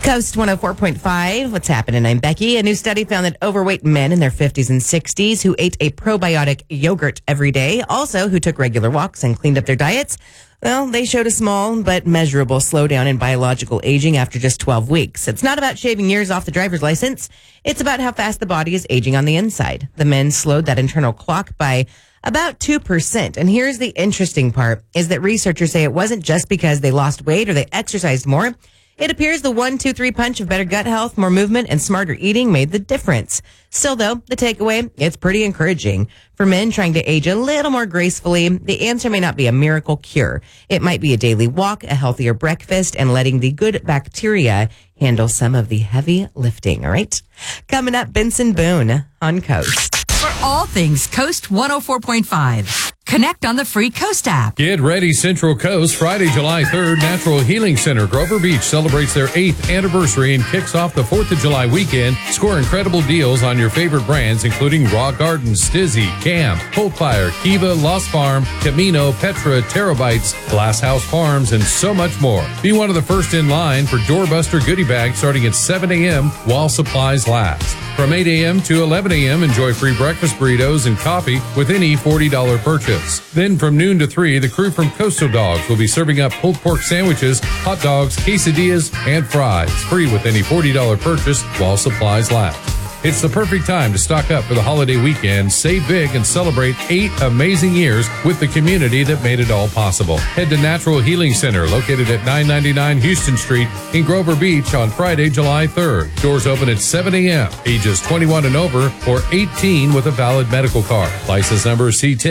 Coast 104.5. What's happening? I'm Becky. A new study found that overweight men in their 50s and 60s who ate a probiotic yogurt every day, also who took regular walks and cleaned up their diets, well, they showed a small but measurable slowdown in biological aging after just 12 weeks. It's not about shaving years off the driver's license. It's about how fast the body is aging on the inside. The men slowed that internal clock by about 2%. And here's the interesting part, is that researchers say it wasn't just because they lost weight or they exercised more. It appears the 1-2-3 punch of better gut health, more movement, and smarter eating made the difference. Still, though, the takeaway, it's pretty encouraging. For men trying to age a little more gracefully, the answer may not be a miracle cure. It might be a daily walk, a healthier breakfast, and letting the good bacteria handle some of the heavy lifting, all right? Coming up, Benson Boone on Coast. For all things Coast 104.5. Connect on the free Coast app. Get ready, Central Coast. Friday, July 3rd, Natural Healing Center, Grover Beach, celebrates their 8th anniversary and kicks off the 4th of July weekend. Score incredible deals on your favorite brands, including Raw Gardens, Stizzy, Camp, Coldfire, Kiva, Lost Farm, Camino, Petra, Terabytes, Glass House Farms, and so much more. Be one of the first in line for Doorbuster goodie bags starting at 7 a.m. while supplies last. From 8 a.m. to 11 a.m., enjoy free breakfast burritos and coffee with any $40 purchase. Then from noon to 3, the crew from Coastal Dogs will be serving up pulled pork sandwiches, hot dogs, quesadillas, and fries, free with any $40 purchase while supplies last. It's the perfect time to stock up for the holiday weekend, save big, and celebrate 8 amazing years with the community that made it all possible. Head to Natural Healing Center, located at 999 Houston Street in Grover Beach on Friday, July 3rd. Doors open at 7 a.m. Ages 21 and over or 18 with a valid medical card. License number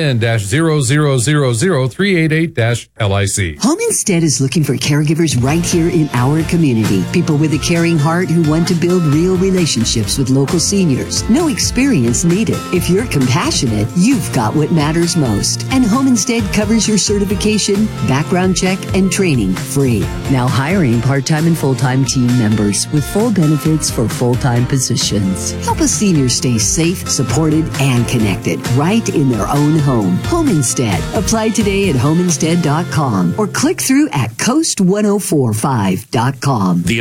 C10-0000388-LIC. Home Instead is looking for caregivers right here in our community. People with a caring heart who want to build real relationships with local seniors. No experience needed. If you're compassionate, you've got what matters most. And Home Instead covers your certification, background check, and training free. Now hiring part-time and full-time team members with full benefits for full-time positions. Help a senior stay safe, supported, and connected right in their own home. Home Instead. Apply today at homeinstead.com or click through at coast1045.com.